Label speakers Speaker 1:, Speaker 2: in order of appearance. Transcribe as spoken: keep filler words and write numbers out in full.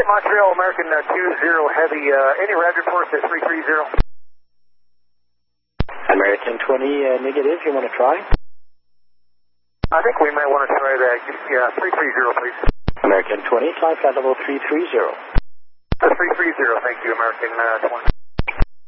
Speaker 1: Montreal, American uh, two zero Heavy. Uh, any route reports at three three zero?
Speaker 2: American twenty, uh, negative. You want to try?
Speaker 1: I think we might want to try that. Yeah, three three zero, please.
Speaker 2: American twenty, flight flight level three three zero.
Speaker 1: Uh, three three zero, thank you, American uh, twenty.